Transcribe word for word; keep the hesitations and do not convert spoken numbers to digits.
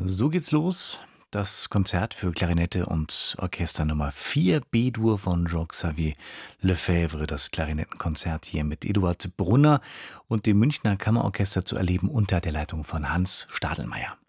So geht's los. Das Konzert für Klarinette und Orchester Nummer vier B-Dur von Jean-Xavier Lefebvre, das Klarinettenkonzert hier mit Eduard Brunner und dem Münchner Kammerorchester zu erleben unter der Leitung von Hans Stadelmeier.